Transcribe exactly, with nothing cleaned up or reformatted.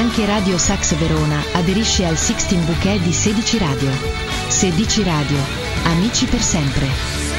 Anche Radio Sax Verona aderisce al Sixteen Bouquet di Sedici Radio. Sedici Radio, amici per sempre.